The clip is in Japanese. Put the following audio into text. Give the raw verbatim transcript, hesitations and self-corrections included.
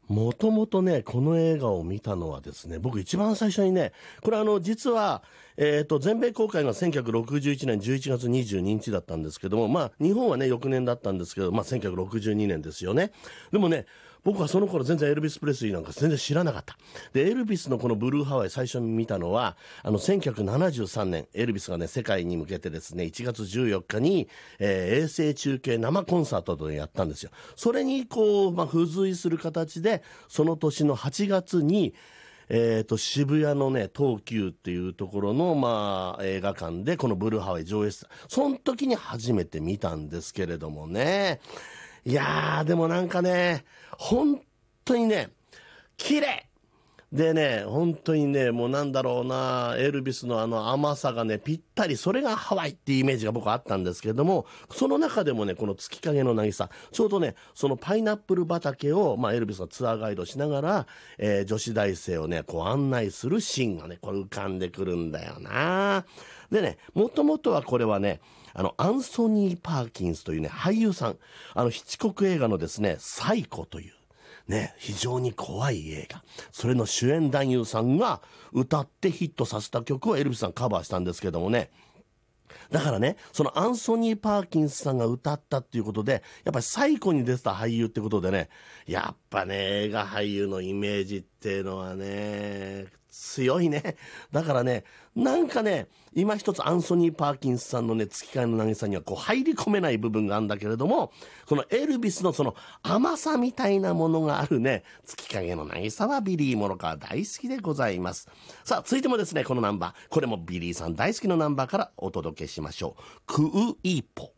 もともとね、この映画を見たのはですね、僕一番最初にね、これあの、実は、えっと、全米公開がせんきゅうひゃくろくじゅういちねんじゅういちがつにじゅうににちだったんですけども、まあ、日本はね、翌年だったんですけど、まあ、せんきゅうひゃくろくじゅうにねんですよね。でもね、僕はその頃全然エルビス・プレスリーなんか全然知らなかった。で、エルビスのこのブルーハワイ最初に見たのは、あの、せんきゅうひゃくななじゅうさんねん、エルビスがね、世界に向けてですね、いちがつじゅうよっかに、えー、衛星中継生コンサートでやったんですよ。それにこう、まあ、付随する形で、その年のはちがつに、えーと、渋谷のね、東急っていうところの、まあ、映画館でこのブルーハワイ上映した。その時に初めて見たんですけれどもね。いやー、でもなんかね、本当にね、綺麗でね、本当にね、もうなんだろうな、エルビスのあの甘さがね、ぴったり、それがハワイっていうイメージが僕はあったんですけれども、その中でもね、この月影の渚、ちょうどね、そのパイナップル畑を、まあ、エルビスがツアーガイドしながら、えー、女子大生をね、こう案内するシーンがね、これ浮かんでくるんだよな。でね、もともとはこれはね、あの、アンソニー・パーキンスというね、俳優さん、あの、ヒッチコック映画のですね、サイコという、ね、非常に怖い映画。それの主演男優さんが歌ってヒットさせた曲をエルビスさんカバーしたんですけどもね。だからね、そのアンソニー・パーキンスさんが歌ったっていうことで、やっぱり最古に出てた俳優ってことでね、やっぱね、映画俳優のイメージっていうのはね、強いね。だからね、なんかね、今一つアンソニー・パーキンスさんのね、月影の渚にはこう入り込めない部分があるんだけれども、このエルビスのその甘さみたいなものがあるね、月影の渚はビリー・モロカー大好きでございます。さあ、続いてもですね、このナンバー、これもビリーさん大好きなナンバーからお届けしましょう。クウイポ。